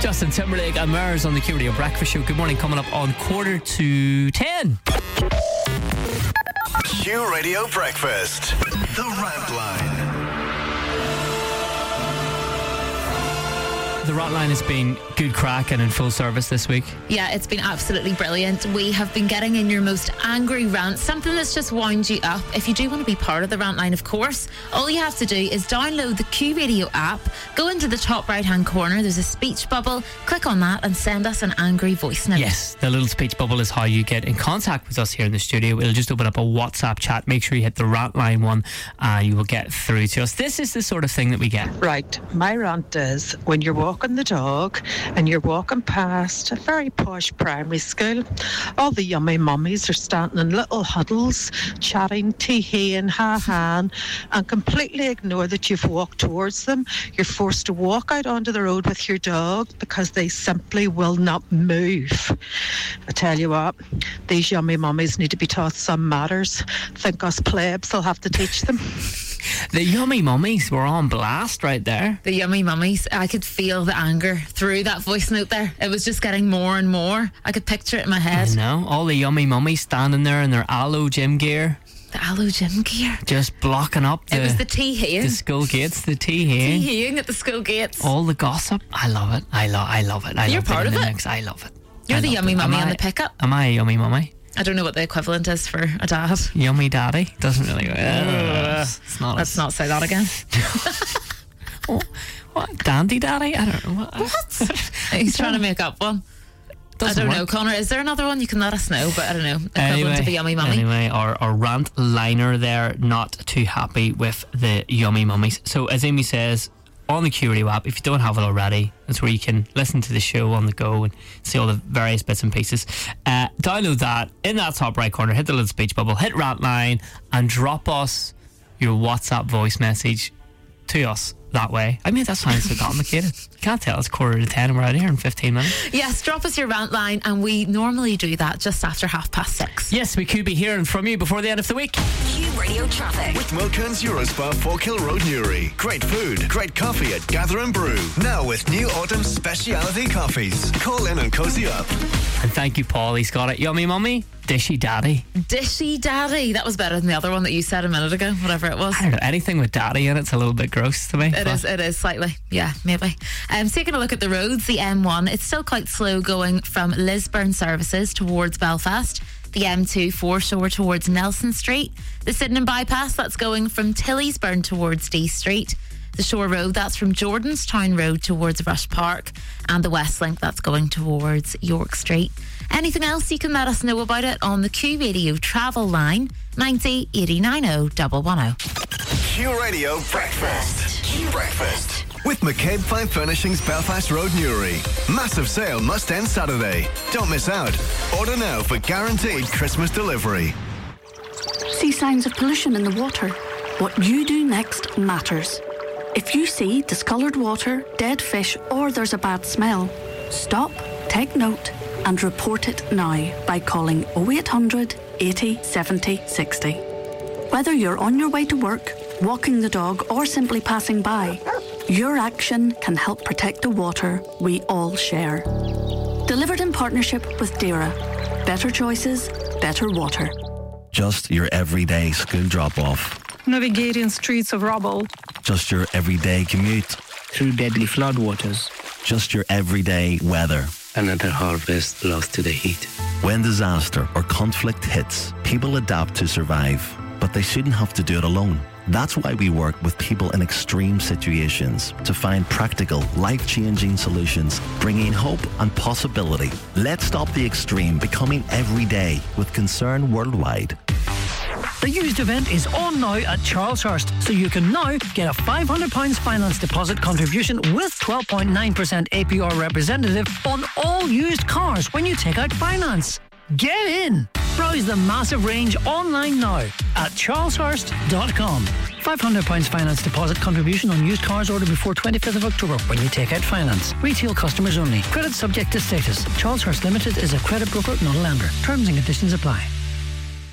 Justin Timberlake and Mars on the Q Radio Breakfast Show. Good morning, coming up on 10:15. Q Radio Breakfast. The Rant Line. The Rant Line has been good crack and in full service this week. Yeah, it's been absolutely brilliant. We have been getting in your most angry rants, something that's just wound you up. If you do want to be part of the Rant Line, of course, all you have to do is download the Q Radio app, go into the top right hand corner, there's a speech bubble, click on that and send us an angry voice note. Yes, the little speech bubble is how you get in contact with us here in the studio. It'll just open up a WhatsApp chat. Make sure you hit the Rant Line one, you will get through to us. This is the sort of thing that we get. Right, my rant is when you're walking the dog and you're walking past a very posh primary school, all the yummy mummies are standing in little huddles chatting, tee-hee and ha-ha, and completely ignore that you've walked towards them. You're forced to walk out onto the road with your dog because they simply will not move. I tell you what, these yummy mummies need to be taught some matters. Think us plebs will have to teach them. The yummy mummies were on blast right there. The yummy mummies. I could feel the anger through that voice note there. It was just getting more and more. I could picture it in my head. I know, all the yummy mummies standing there in their aloe gym gear. The aloe gym gear. Just blocking up it was the tee-heeing. The school gates, the tee-heeing. Tee-heeing at the school gates. All the gossip. I love it. I love it. You're part of it. Mix. I love it. You're the yummy mummy on the pickup. Am I a yummy mummy? I don't know what the equivalent is for a dad. Yummy daddy? Doesn't really... it's not. Let's not say that again. What? Dandy daddy? I don't know. What? He's trying to make up one. Doesn't I don't work. know, Connor. Is there another one? You can let us know, but I don't know. Equivalent of a yummy mummy. Anyway, our rant liner there, not too happy with the yummy mummies. So as Amy says, on the Q Radio app, if you don't have it already, that's where you can listen to the show on the go and see all the various bits and pieces. Download that. In that top right corner, hit the little speech bubble, hit Rant Line, and drop us your WhatsApp voice message to us that way. I mean, that sounds so complicated. You can't tell it's 10:15 and we're out of here in 15 minutes. Yes, drop us your Rant Line, and we normally do that just after 6:30. Yes, we could be hearing from you before the end of the week. Q Radio Traffic. With Milkins Eurospa, Forkhill Road, Newry. Great food, great coffee at Gather and Brew. Now with new autumn speciality coffees. Call in and cozy up. And thank you, Paul. He's got it. Yummy mummy, dishy daddy. Dishy daddy. That was better than the other one that you said a minute ago, whatever it was. I don't know. Anything with daddy in it's a little bit gross to me. It is slightly. Yeah, maybe. Taking a look at the roads, the M1, it's still quite slow going from Lisburn services towards Belfast. The M2 foreshore towards Nelson Street. The Sydenham bypass, that's going from Tillysburn towards D Street. The Shore Road, that's from Jordanstown Road towards Rush Park. And the West Link, that's going towards York Street. Anything else, you can let us know about it on the Q Radio travel line 90 89 110. Q Radio Breakfast. Q Breakfast. With McCabe Fine Furnishings, Belfast Road, Newry. Massive sale must end Saturday. Don't miss out. Order now for guaranteed Christmas delivery. See signs of pollution in the water? What you do next matters. If you see discoloured water, dead fish, or there's a bad smell, stop, take note, and report it now by calling 0800 80 70 60. Whether you're on your way to work, walking the dog, or simply passing by, your action can help protect the water we all share. Delivered in partnership with DERA. Better choices, better water. Just your everyday school drop-off. Navigating streets of rubble. Just your everyday commute. Through deadly floodwaters. Just your everyday weather. Another harvest lost to the heat. When disaster or conflict hits, people adapt to survive, but they shouldn't have to do it alone. That's why we work with people in extreme situations to find practical, life-changing solutions, bringing hope and possibility. Let's stop the extreme becoming everyday with Concern Worldwide. The used event is on now at Charleshurst, so you can now get a £500 finance deposit contribution with 12.9% APR representative on all used cars when you take out finance. Get in! Browse the massive range online now at charleshurst.com. £500 finance deposit contribution on used cars ordered before 25th of October when you take out finance. Retail customers only. Credit subject to status. Charleshurst Limited is a credit broker, not a lender. Terms and conditions apply.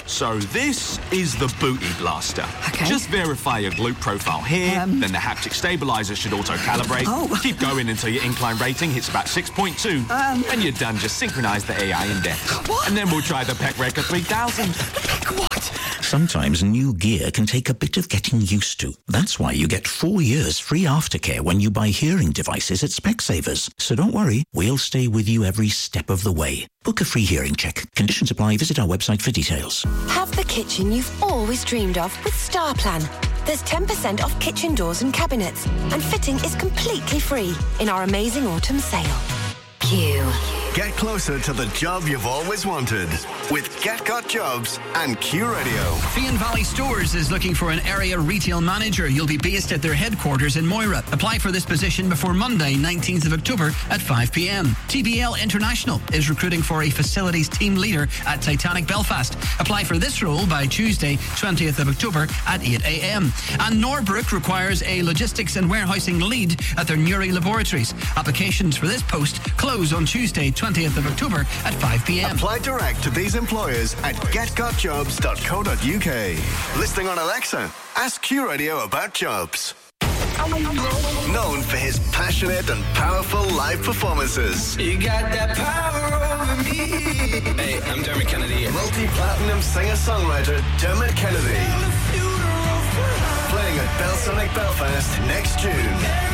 So this is the Booty Blaster. Okay. Just verify your glute profile here, then the haptic stabilizer should auto-calibrate. Oh. Keep going until your incline rating hits about 6.2. And you're done. Just synchronize the AI index. What? And then we'll try the Pec Record 3000. What? Sometimes new gear can take a bit of getting used to. That's why you get 4 years free aftercare when you buy hearing devices at Specsavers. So don't worry, we'll stay with you every step of the way. Book a free hearing check. Conditions apply. Visit our website for details. Have the kitchen you've always dreamed of with StarPlan. There's 10% off kitchen doors and cabinets, and fitting is completely free in our amazing autumn sale. Q. Get closer to the job you've always wanted with Get Got Jobs and Q Radio. Fian Valley Stores is looking for an area retail manager. You'll be based at their headquarters in Moira. Apply for this position before Monday, 19th of October at 5 p.m. TBL International is recruiting for a facilities team leader at Titanic Belfast. Apply for this role by Tuesday, 20th of October at 8 a.m. And Norbrook requires a logistics and warehousing lead at their Newry laboratories. Applications for this post close on Tuesday, 20th of October at 5 p.m. Apply direct to these employers at getgotjobs.co.uk. Listening on Alexa, ask Q Radio about jobs. Known for his passionate and powerful live performances. You got that power over me. Hey, I'm Dermot Kennedy. Multi-platinum singer-songwriter Dermot Kennedy. Playing at Belsonic Belfast next June.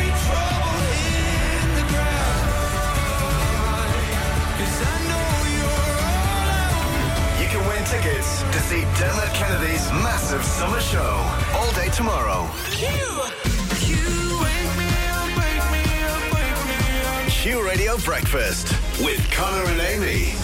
You can win tickets to see Dermot Kennedy's massive summer show all day tomorrow. Q Radio Breakfast with Connor and Amy.